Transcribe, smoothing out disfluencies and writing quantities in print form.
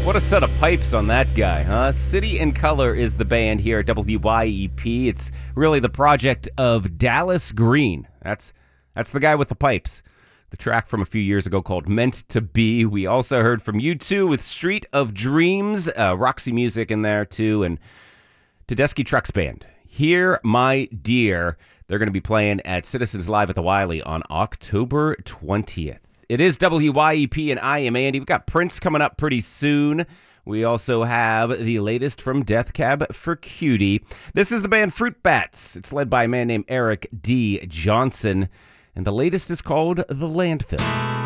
What a set of pipes on that guy, huh? City and Color is the band here at WYEP. It's really the project of Dallas Green. That's the guy with the pipes. The track from a few years ago called Meant to Be. We also heard from U2 with Street of Dreams, Roxy Music in there too, and Tedeschi Trucks Band. Here, My Dear. They're going to be playing at Citizens Live at the Wiley on October 20th. It is WYEP and I am Andy. We've got Prince coming up pretty soon. We also have the latest from Death Cab for Cutie. This is the band Fruit Bats. It's led by a man named Eric D. Johnson. And the latest is called The Landfill.